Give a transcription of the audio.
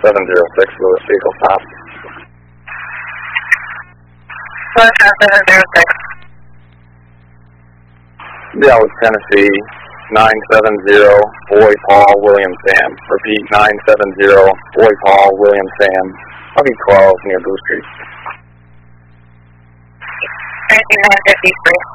706, Lewis, vehicle stop. Lewis 706. Dallas, Tennessee, 970, Boy Paul, William Sam. Repeat, 970, Boy Paul, William Sam. I'll be 12 near Blue Street. 3953.